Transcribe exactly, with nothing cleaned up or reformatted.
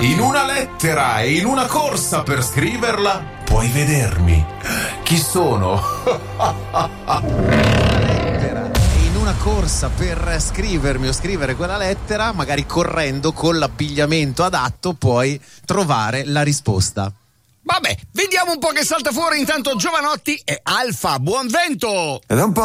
In una lettera e in una corsa per scriverla, puoi vedermi. Chi sono? In una corsa per scrivermi o scrivere quella lettera, magari correndo con l'abbigliamento adatto, puoi trovare la risposta. Vabbè, vediamo un po' che salta fuori. Intanto Giovanotti e Alfa. Buon vento! Ed è un po'